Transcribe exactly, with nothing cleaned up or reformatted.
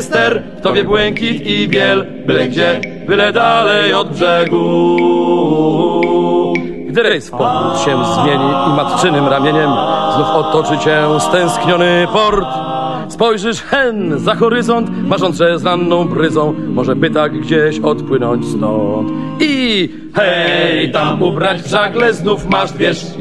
ster, w tobie błękit i biel, byle gdzie, byle dalej od brzegu. Gdy rejs powrót się zmieni i matczynym ramieniem znów otoczy cię stęskniony port, spojrzysz hen za horyzont, marząc, że z ranną bryzą może by tak gdzieś odpłynąć stąd. I hej, tam ubrać w żagle znów masz, wiesz,